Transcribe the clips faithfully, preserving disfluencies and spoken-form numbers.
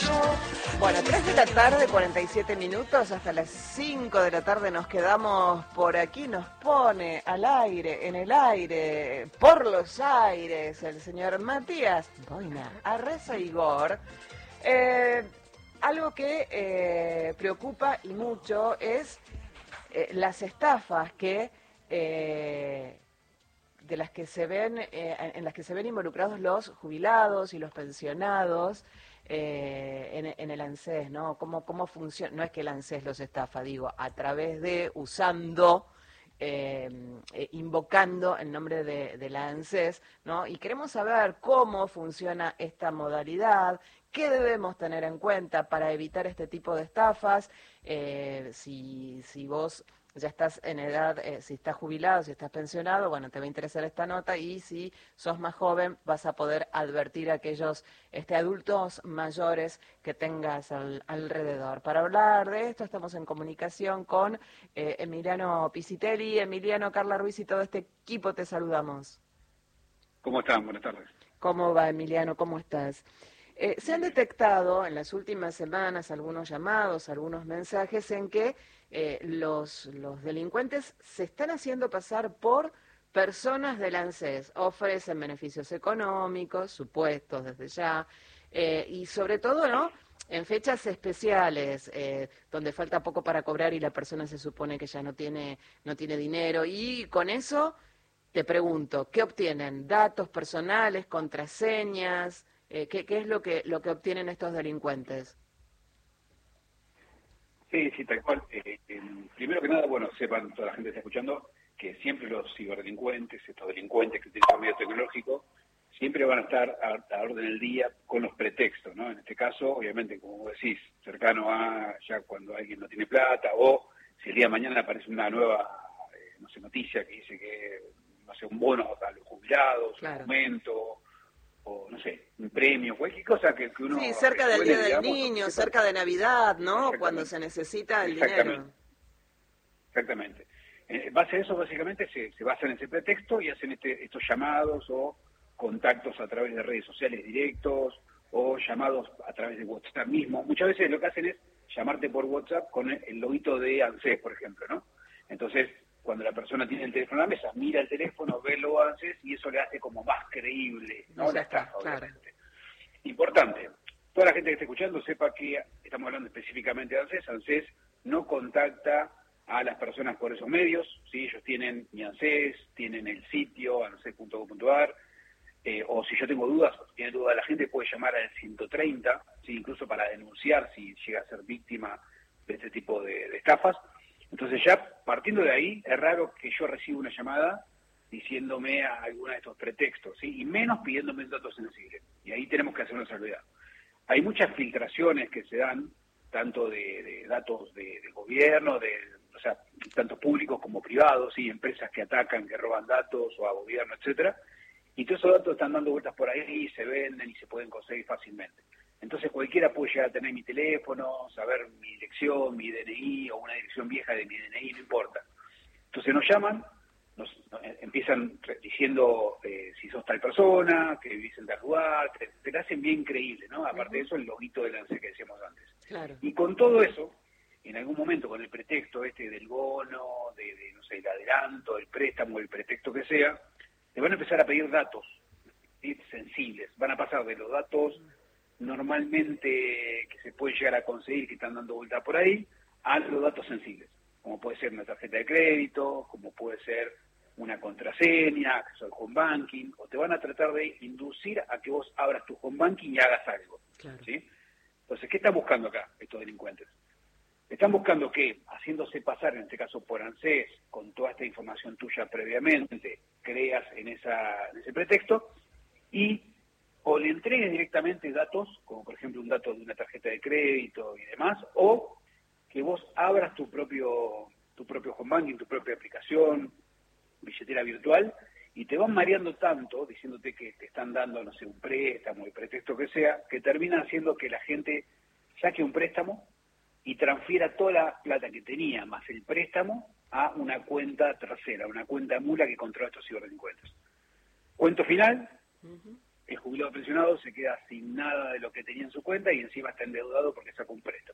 Bueno, tres de la tarde, cuarenta y siete minutos, hasta las cinco de la tarde nos quedamos por aquí, nos pone al aire, en el aire, por los aires, el señor Matías Boina, Arreza Igor. Eh, algo que eh, preocupa y mucho es eh, las estafas que... Eh, de las que se ven, eh, en las que se ven involucrados los jubilados y los pensionados eh, en, en el ANSES, ¿no? ¿Cómo, cómo funciona? No es que el ANSES los estafa, digo, a través de, usando, eh, eh, invocando el nombre de, de la ANSES, ¿no? Y queremos saber cómo funciona esta modalidad, qué debemos tener en cuenta para evitar este tipo de estafas, eh, si, si vos... ya estás en edad, eh, si estás jubilado, si estás pensionado, bueno, te va a interesar esta nota, y si sos más joven vas a poder advertir a aquellos este, adultos mayores que tengas al, alrededor. Para hablar de esto estamos en comunicación con eh, Emiliano Pisitelli. Emiliano, Carla Ruiz y todo este equipo, te saludamos. ¿Cómo están? Buenas tardes. ¿Cómo va, Emiliano? ¿Cómo estás? Eh, se han detectado en las últimas semanas algunos llamados, algunos mensajes en que eh, los, los delincuentes se están haciendo pasar por personas del ANSES, ofrecen beneficios económicos, supuestos desde ya, eh, y sobre todo, ¿no?, en fechas especiales, eh, donde falta poco para cobrar y la persona se supone que ya no tiene, no tiene dinero, y con eso te pregunto, ¿qué obtienen? ¿Datos personales, contraseñas? Eh, ¿qué, ¿Qué es lo que lo que obtienen estos delincuentes? Sí, sí, tal cual. Eh, eh, primero que nada, bueno, sepan toda la gente que está escuchando que siempre los ciberdelincuentes, estos delincuentes que utilizan medios tecnológicos, siempre van a estar a, a orden del día con los pretextos, ¿no? En este caso, obviamente, como vos decís, cercano a ya cuando alguien no tiene plata, o si el día de mañana aparece una nueva, eh, no sé, noticia que dice que, no sé, un bono a los jubilados, claro, un aumento, o no sé, un premio, cualquier cosa que, que uno... Sí, cerca del Día del digamos, Niño, cerca de Navidad, ¿no? Cuando se necesita el dinero. Exactamente. En base a eso, básicamente, se, se basan en ese pretexto y hacen este, estos llamados o contactos a través de redes sociales directos o llamados a través de WhatsApp mismo. Muchas veces lo que hacen es llamarte por WhatsApp con el, el loguito de ANSES, por ejemplo, ¿no? Entonces, cuando la persona tiene el teléfono en la mesa, mira el teléfono, ve el logo de ANSES y eso le hace como más creíble, ¿no? La estafa, obviamente. Importante, toda la gente que esté escuchando sepa que estamos hablando específicamente de ANSES. ANSES no contacta a las personas por esos medios, ¿sí? Ellos tienen mi ANSES, tienen el sitio anses punto com punto a r, eh, o si yo tengo dudas, o si tiene dudas la gente puede llamar al ciento treinta, ¿sí? Incluso para denunciar si llega a ser víctima de este tipo de, de estafas. Entonces ya partiendo de ahí, es raro que yo reciba una llamada diciéndome a alguna de estos pretextos, ¿sí? Y menos pidiéndome datos sensibles. Y ahí tenemos que hacer una salvedad. Hay muchas filtraciones que se dan, tanto de, de datos de, del gobierno, de, o sea, tanto públicos como privados, ¿sí? Empresas que atacan, que roban datos, o a gobierno, etcétera. Y todos esos datos están dando vueltas por ahí, se venden y se pueden conseguir fácilmente. Entonces cualquiera puede llegar a tener mi teléfono, saber mi dirección, mi D N I, o una dirección vieja de mi D N I, no importa. Entonces nos llaman, nos, nos empiezan diciendo eh, si sos tal persona, que vivís en tal lugar, te, te la hacen bien creíble, ¿no? Aparte de eso, el loguito del ANSES que decíamos antes. Claro. Y con todo eso, en algún momento con el pretexto este del bono, de, de no sé, el adelanto, el préstamo, el pretexto que sea, te van a empezar a pedir datos, ¿sí? Sensibles. Van a pasar de los datos normalmente que se puede llegar a conseguir, que están dando vuelta por ahí, a los datos sensibles, como puede ser una tarjeta de crédito, como puede ser una contraseña, acceso al home banking, o te van a tratar de inducir a que vos abras tu home banking y hagas algo. Claro. ¿Sí? Entonces, ¿qué están buscando acá estos delincuentes? Están buscando que, haciéndose pasar, en este caso por ANSES, con toda esta información tuya previamente, creas en, esa, en ese pretexto, y o le entregues directamente datos, como por ejemplo un dato de una tarjeta de crédito y demás, o que vos abras tu propio tu propio home banking, tu propia aplicación, billetera virtual, y te van mareando tanto, diciéndote que te están dando, no sé, un préstamo, el pretexto que sea, que termina haciendo que la gente saque un préstamo y transfiera toda la plata que tenía, más el préstamo, a una cuenta tercera, una cuenta mula que controla estos ciberdelincuentes. Cuento final, uh-huh. el jubilado pensionado se queda sin nada de lo que tenía en su cuenta y encima está endeudado porque sacó un préstamo.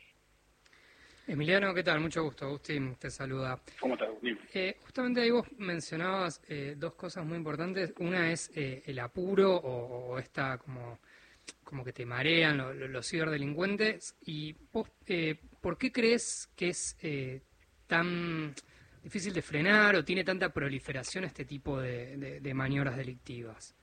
Emiliano, ¿qué tal? Mucho gusto. Agustín te saluda. ¿Cómo estás, Agustín? Eh, justamente ahí vos mencionabas eh, dos cosas muy importantes. Una es eh, el apuro o, o esta como, como que te marean lo, lo, los ciberdelincuentes. Y vos, eh, ¿por qué crees que es eh, tan difícil de frenar o tiene tanta proliferación este tipo de, de, de maniobras delictivas?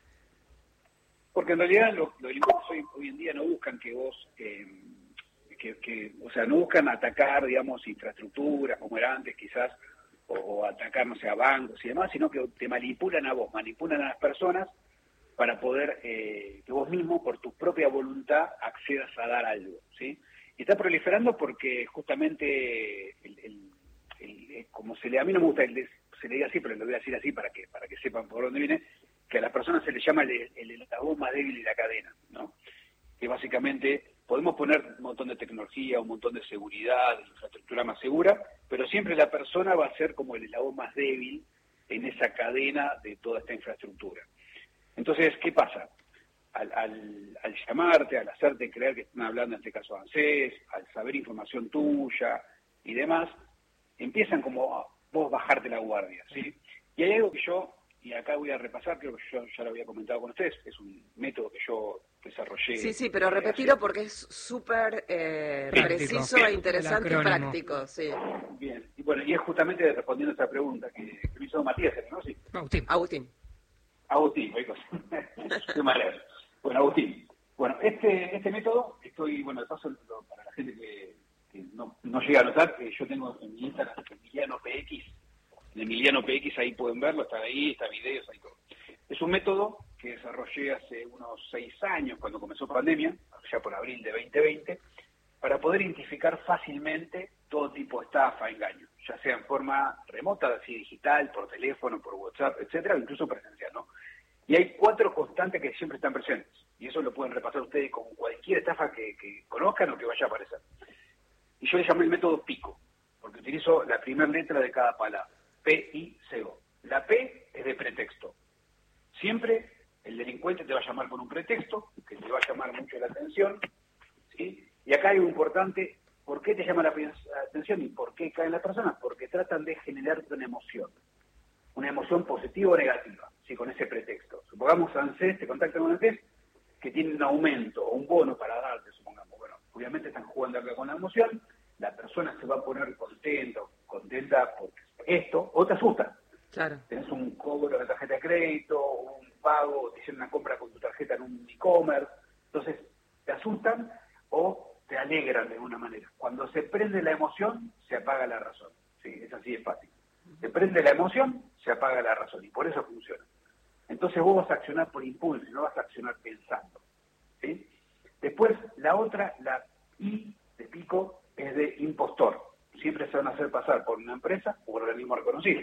Porque en realidad los, los delincuentes hoy, hoy en día no buscan que vos... Eh, Que, que, o sea, no buscan atacar, digamos, infraestructuras como era antes quizás, o, o atacar, no sé, a bancos y demás, sino que te manipulan a vos, manipulan a las personas para poder eh, que vos mismo, por tu propia voluntad, accedas a dar algo, ¿sí? Y está proliferando porque justamente, el, el, el, el, como se le, a mí no me gusta, el, se le diga así, pero lo voy a decir así para que para que sepan por dónde viene, que a las personas se les llama el, el, el eslabón más débil de la cadena, ¿no? Que básicamente... Podemos poner un montón de tecnología, un montón de seguridad, de infraestructura más segura, pero siempre la persona va a ser como el eslabón más débil en esa cadena de toda esta infraestructura. Entonces, ¿qué pasa? Al, al, al llamarte, al hacerte creer que están hablando, en este caso ANSES, al saber información tuya y demás, empiezan como a vos bajarte la guardia, ¿sí? Y hay algo que yo, y acá voy a repasar, creo que yo ya lo había comentado con ustedes, es un método que yo desarrollé. Sí, sí, pero repetilo hace... porque es súper eh, preciso e interesante y práctico. Sí. Bien, y bueno, y es justamente respondiendo a esta pregunta que, que me hizo Matías, ¿no? Sí. Agustín. Agustín. Agustín, oye, qué mal. Bueno, Agustín. Bueno, este este método, estoy, bueno, de paso, para la gente que, que no, no llega a notar, que yo tengo en mi Instagram, Emiliano P X, en Emiliano P X, ahí pueden verlo, está ahí, está videos, ahí todo. Es un método que desarrollé hace unos seis años, cuando comenzó pandemia, ya por abril de veinte veinte, para poder identificar fácilmente todo tipo de estafa, engaño, ya sea en forma remota, así digital, por teléfono, por WhatsApp, etcétera, o incluso presencial, ¿no? Y hay cuatro constantes que siempre están presentes, y eso lo pueden repasar ustedes con cualquier estafa que, que conozcan o que vaya a aparecer. Y yo le llamé el método PICO, porque utilizo la primera letra de cada palabra, P I C O. La P es de pretexto. Siempre el delincuente te va a llamar con un pretexto, que te va a llamar mucho la atención, ¿sí? Y acá hay algo importante, ¿por qué te llama la atención y por qué caen las personas? Porque tratan de generarte una emoción, una emoción positiva o negativa, ¿sí? Con ese pretexto. Supongamos ANSES, te contactan con ANSES, que tiene un aumento o un bono para darte, supongamos. Bueno, obviamente están jugando acá con la emoción, la persona se va a poner contenta, contenta por esto, o te asusta. Claro. Tenés un cobro de tarjeta de crédito, un pago, te hicieron una compra con tu tarjeta en un e-commerce, entonces te asustan o te alegran de alguna manera. Cuando se prende la emoción, se apaga la razón. Sí, es así de fácil. Se prende la emoción, se apaga la razón, y por eso funciona. Entonces vos vas a accionar por impulso, no vas a accionar pensando, ¿sí? Después, la otra, la I de pico, es de impostor. Siempre se van a hacer pasar por una empresa o por un organismo reconocido.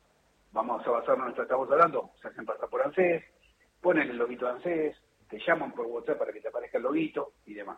Vamos a basarnos en esto que estamos hablando, se hacen pasar por ANSES, ponen el loguito de ANSES, te llaman por WhatsApp para que te aparezca el loguito y demás.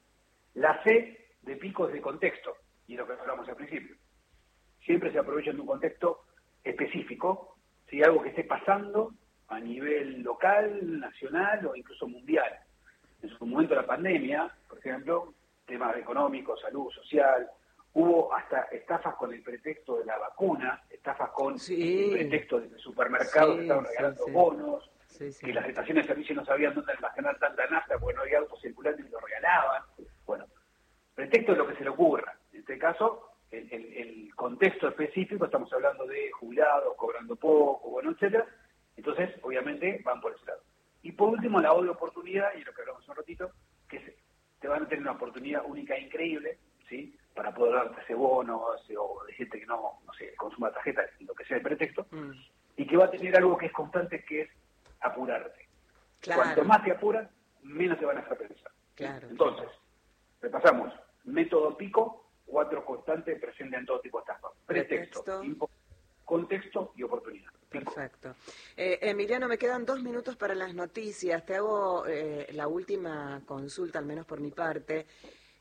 La C de pico es de contexto, y es lo que hablamos al principio. Siempre se aprovechan de un contexto específico, si algo que esté pasando a nivel local, nacional o incluso mundial. En su momento de la pandemia, por ejemplo, temas económicos, salud, social, hubo hasta estafas con el pretexto de la vacuna, estafas con sí. el pretexto de que supermercados sí, estaban regalando sí, sí. bonos, sí, sí. que las estaciones de servicio no sabían dónde almacenar tanta nafta porque no había autos circulantes y lo regalaban. Bueno, pretexto de lo que se le ocurra. En este caso, el, el, el contexto específico, estamos hablando de jubilados, cobrando poco, bueno, etcétera. Entonces, obviamente, van por ese lado. Y por último, la otra oportunidad, y lo que hablamos un ratito, que es, te van a tener una oportunidad única e increíble, ¿sí?, para poder darte ese bono, ese, o de gente que no, no sé, consuma tarjeta, lo que sea el pretexto, mm. y que va a tener algo que es constante, que es apurarte. Claro. Cuanto más te apuras, menos te van a hacer pensar. Claro. Entonces, repasamos, método pico, cuatro constantes presentes en todo tipo de etapas. Pretexto, pretexto. Contexto y oportunidad. Pico. Perfecto. Eh, Emiliano, me quedan dos minutos para las noticias. Te hago eh, la última consulta, al menos por mi parte.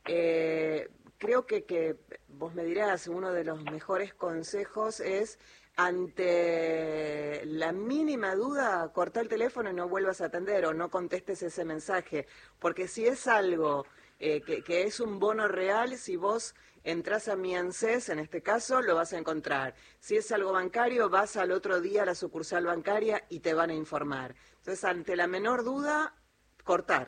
Eh, creo que, que vos me dirás, uno de los mejores consejos es ante la mínima duda, cortá el teléfono y no vuelvas a atender o no contestes ese mensaje, porque si es algo eh, que, que es un bono real, si vos entras a mi ANSES, en este caso, lo vas a encontrar. Si es algo bancario, vas al otro día a la sucursal bancaria y te van a informar. Entonces, ante la menor duda, cortar.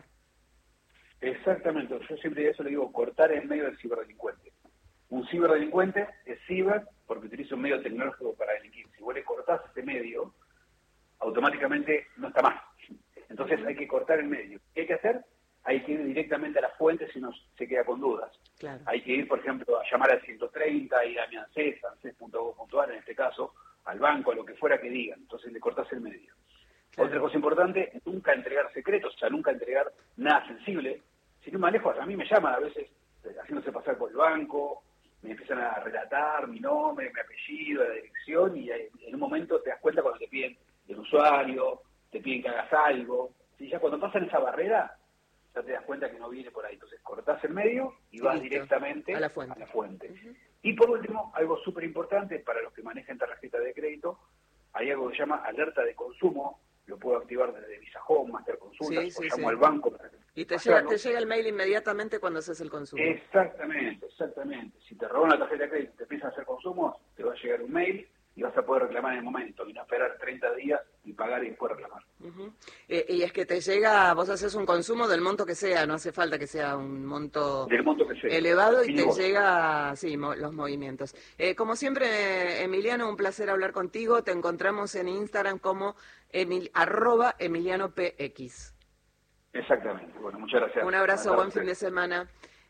Exactamente, yo siempre eso le digo, cortar en medio del ciberdelincuente. Un ciberdelincuente es ciber porque utiliza un medio tecnológico para delinquir. Si vos le cortás ese medio, automáticamente no está más. Entonces hay que cortar el medio. ¿Qué hay que hacer? Hay que ir directamente a la fuente si no se queda con dudas. Claro. Hay que ir, por ejemplo, a llamar al ciento treinta, ir a mi ANSES, ANSES punto gov punto ar en este caso, al banco, a lo que fuera que digan. Entonces le cortás el medio. Claro. Otra cosa importante, nunca entregar secretos, o sea, nunca entregar nada sensible. Si no manejo, a mí me llaman a veces haciéndose pasar por el banco, me empiezan a relatar mi nombre, mi apellido, la dirección, y en un momento te das cuenta cuando te piden el usuario, te piden que hagas algo. Y ya cuando pasan esa barrera, ya te das cuenta que no viene por ahí. Entonces cortás el medio y vas Listo. directamente a la fuente. A la fuente. Uh-huh. Y por último, algo súper importante para los que manejan tarjeta de crédito, hay algo que se llama alerta de consumo, lo puedo activar desde Visa Home, Master Consultas, sí, sí, o llamo sí. al banco para que y te llega, te llega el mail inmediatamente cuando haces el consumo. Exactamente, exactamente. Si te roban la tarjeta de crédito y te empiezan a hacer consumos, te va a llegar un mail y vas a poder reclamar en el momento, y no esperar treinta días y pagar y después reclamar. Uh-huh. eh, y es que te llega, vos haces un consumo del monto que sea, no hace falta que sea un monto, del monto que sea elevado y, y te vos. llega, sí, mo- los movimientos. Eh, como siempre, Emiliano, un placer hablar contigo. Te encontramos en Instagram como emil, arroba Emiliano P X. Exactamente. Bueno, muchas gracias. Un abrazo, buen fin de semana.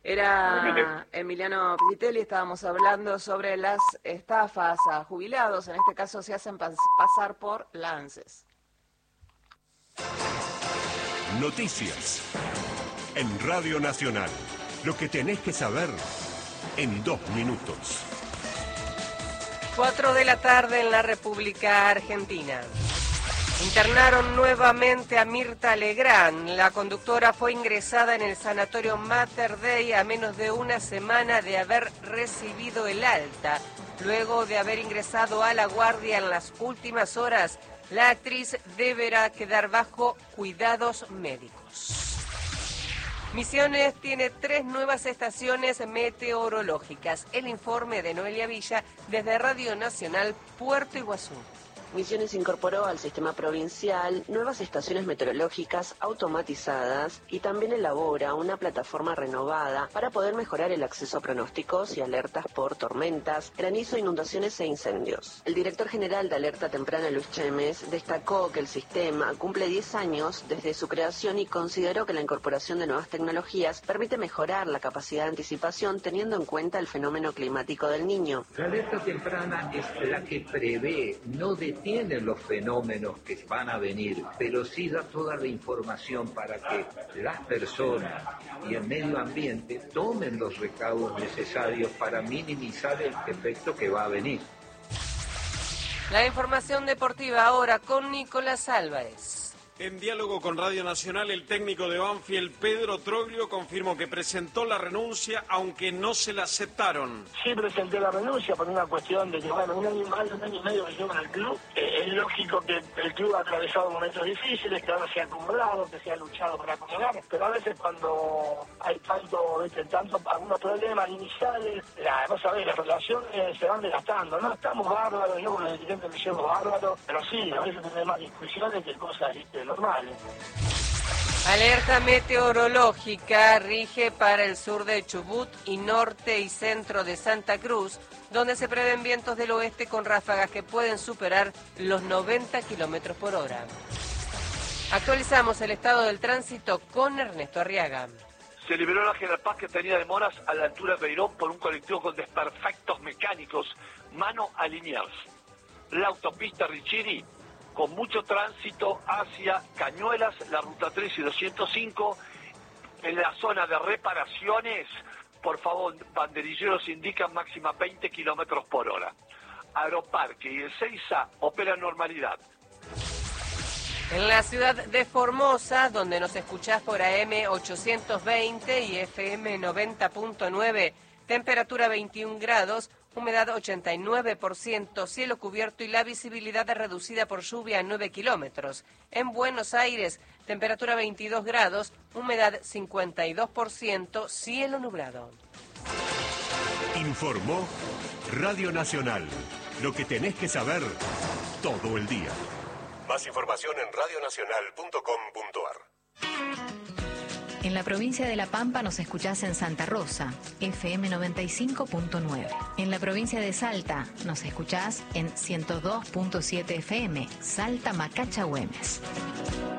Era Emiliano Pilitelli, estábamos hablando sobre las estafas a jubilados, en este caso se hacen pas- pasar por la ANSES. Noticias en Radio Nacional. Lo que tenés que saber en dos minutos. Cuatro de la tarde en la República Argentina. Internaron nuevamente a Mirta Legrand. La conductora fue ingresada en el sanatorio Mater Dei a menos de una semana de haber recibido el alta. Luego de haber ingresado a la guardia en las últimas horas, la actriz deberá quedar bajo cuidados médicos. Misiones tiene tres nuevas estaciones meteorológicas. El informe de Noelia Villa desde Radio Nacional Puerto Iguazú. Misiones incorporó al sistema provincial nuevas estaciones meteorológicas automatizadas y también elabora una plataforma renovada para poder mejorar el acceso a pronósticos y alertas por tormentas, granizo, inundaciones e incendios. El director general de Alerta Temprana, Luis Chemes, destacó que el sistema cumple diez años desde su creación y consideró que la incorporación de nuevas tecnologías permite mejorar la capacidad de anticipación teniendo en cuenta el fenómeno climático del Niño. La alerta temprana es la que prevé, no detiene los fenómenos que van a venir, pero sí da toda la información para que las personas y el medio ambiente tomen los recaudos necesarios para minimizar el efecto que va a venir. La información deportiva ahora con Nicolás Álvarez. En diálogo con Radio Nacional, el técnico de Banfield, Pedro Troglio, confirmó que presentó la renuncia, aunque no se la aceptaron. Sí, presenté la renuncia por una cuestión de que, bueno, un año más, un año y medio que llevo en el club. Eh, es lógico que el club ha atravesado momentos difíciles, que ahora se ha acumulado, que se ha luchado para acumular, pero a veces cuando hay tanto, ¿viste? tanto algunos problemas iniciales, la, vos sabés, las relaciones se van desgastando. No estamos bárbaros, yo con los dirigentes me llevo bárbaros, pero sí, a veces tenemos más discusiones que cosas, ¿viste? normales. Alerta meteorológica rige para el sur de Chubut y norte y centro de Santa Cruz, donde se prevén vientos del oeste con ráfagas que pueden superar los noventa kilómetros por hora. Actualizamos el estado del tránsito con Ernesto Arriaga. Se liberó la General Paz que tenía demoras a la altura de Beirón por un colectivo con desperfectos mecánicos, mano a Liniers. La autopista Richiri con mucho tránsito hacia Cañuelas, la ruta tres y doscientos cinco, en la zona de reparaciones, por favor, banderilleros indican máxima veinte kilómetros por hora. Aeroparque y Ezeiza opera normalidad. En la ciudad de Formosa, donde nos escuchás por A M ochocientos veinte y F M noventa punto nueve, temperatura veintiún grados, humedad ochenta y nueve por ciento, cielo cubierto y la visibilidad reducida por lluvia a nueve kilómetros. En Buenos Aires, temperatura veintidós grados, humedad cincuenta y dos por ciento, cielo nublado. Informó Radio Nacional. Lo que tenés que saber todo el día. Más información en radio nacional punto com punto a r. En la provincia de La Pampa nos escuchás en Santa Rosa, F M noventa y cinco punto nueve. En la provincia de Salta nos escuchás en ciento dos punto siete F M, Salta Macacha Güemes.